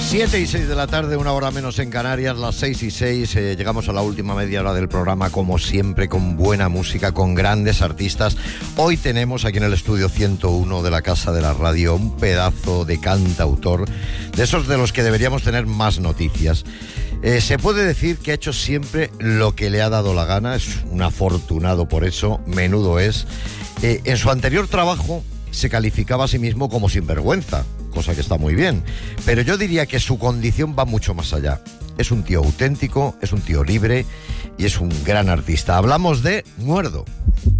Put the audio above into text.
7:06 de la tarde, una hora menos en Canarias, las 6:06. Llegamos a la última media hora del programa, como siempre, con buena música, con grandes artistas. Hoy tenemos aquí en el estudio 101 de la Casa de la Radio un pedazo de cantautor, de esos de los que deberíamos tener más noticias. Se puede decir que ha hecho siempre lo que le ha dado la gana, es un afortunado por eso, menudo es. En su anterior trabajo se calificaba a sí mismo como sinvergüenza, cosa que está muy bien, pero yo diría que su condición va mucho más allá. Es un tío auténtico, es un tío libre y es un gran artista. Hablamos de Muerdo.